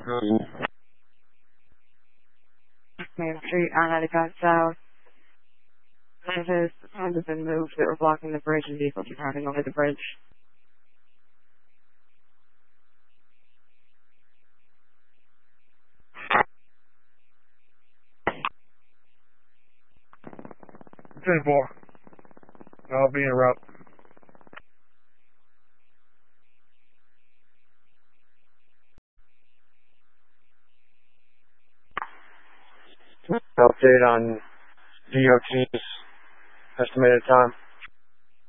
Main Street on Endicott South. The signs have been moved that were blocking the bridge and vehicles are driving over the bridge. It's in 4. I'll be en route. Update on DOT's estimated time.